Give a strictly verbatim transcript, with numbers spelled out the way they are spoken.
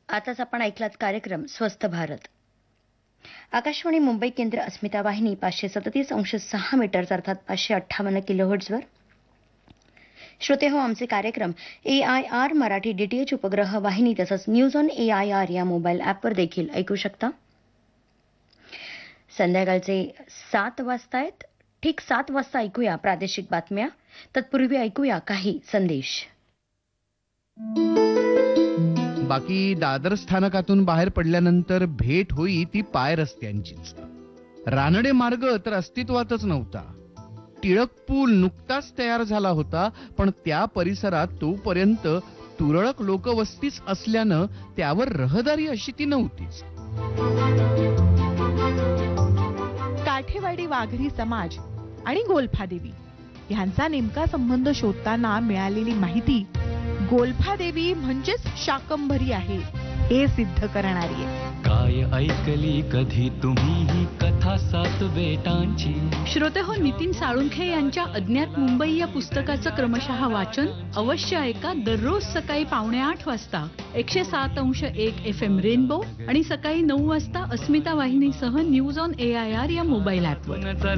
आताच आपण ऐकलात कार्यक्रम स्वस्थ भारत. आकाशवाणी मुंबई केंद्र अस्मिता वाहिनी पाचशे सदतीस अंश सहा मीटर्स अर्थात पाचशे अठ्ठावन्न किलोहर्ट्झवर. श्रोते हो, आमचे कार्यक्रम ए आय आर मराठी डीटीएच उपग्रह वाहिनी तसंच news on A I R या मोबाईल ॲपवर देखील ऐकू शकता. संध्याकाळचे सात वाजतायत. ठीक सात वाजता ऐकूया प्रादेशिक बातम्या. तत्पूर्वी ऐकूया काही संदेश. बाकी दादर स्थानकातून बाहेर पडल्यानंतर भेट होई ती पाय रस्त्यांचीच. रानडे मार्ग तर अस्तित्वातच नव्हता. टिळक पूल नुकताच तयार झाला होता, पण त्या परिसरात तोपर्यंत तुरळक लोकवस्तीच असल्यानं त्यावर रहदारी अशी ती नव्हतीच. काठेवाडी वाघरी समाज आणि गोल्फादेवी यांचा नेमका संबंध शोधताना मिळालेली माहिती गोल्फादेवी म्हणजेच शाकंभरी आहे हे सिद्ध करणारी आहे. काय ऐकली कधी तुम्ही ही कथा सात बेटांची. श्रोते हो, नितीन साळुंखे यांच्या अज्ञात मुंबई या पुस्तकाचं क्रमशः वाचन अवश्य ऐका दररोज सकाळी पावणे आठ वाजता एकशे सात अंश एक एफ एम रेनबो आणि सकाळी नऊ वाजता अस्मिता वाहिनीसह news on A I R या मोबाईल ॲपवर.